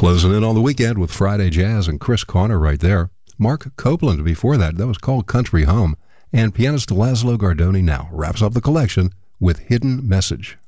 Closing in on the weekend with Friday Jazz and Chris Corner right there. Mark Copeland before that was called Country Home. And pianist Laszlo Gardoni now wraps up the collection with Hidden Message.